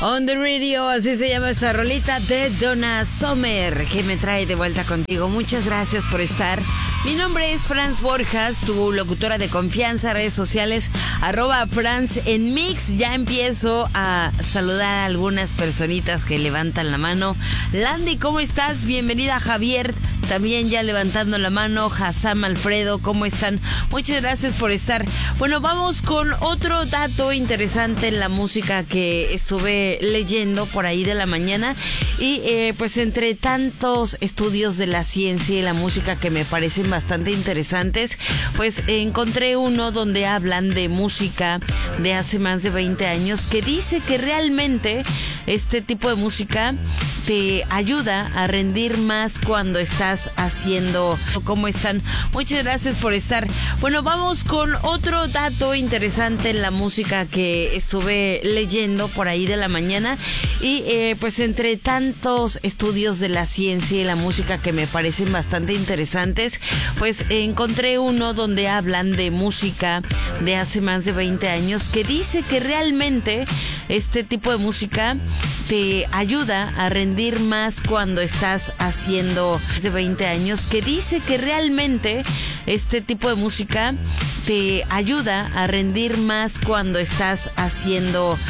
On the Radio, así se llama esta rolita de Donna Summer, que me trae de vuelta contigo. Muchas gracias por estar. Mi nombre es Franz Borjas, tu locutora de confianza, redes sociales, @Franz en Mix. Ya empiezo a saludar a algunas personitas que levantan la mano. Landy, ¿cómo estás? Bienvenida, Javier, también ya levantando la mano. Hassam, Alfredo, ¿cómo están? Muchas gracias por estar. Bueno, vamos con otro dato interesante en la música que estuve leyendo por ahí de la mañana. Y pues entre tantos estudios de la ciencia y la música que me parecen bastante interesantes, pues encontré uno donde hablan de música de hace más de 20 años que dice que realmente este tipo de música te ayuda a rendir más cuando estás haciendo. ¿Cómo están? Muchas gracias por estar. Bueno, vamos con otro dato interesante en la música que estuve leyendo por ahí de la mañana. Y pues entre tantos estudios de la ciencia y la música que me parecen bastante interesantes, pues encontré uno donde hablan de música de hace más de 20 años que dice que realmente este tipo de música te ayuda a rendir más cuando estás haciendo. De 20 años que dice que realmente este tipo de música te ayuda a rendir más cuando estás haciendo